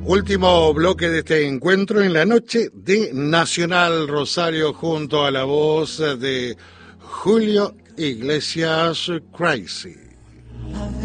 Último bloque de este encuentro en la noche de Nacional Rosario junto a la voz de Julio Iglesias Crazy.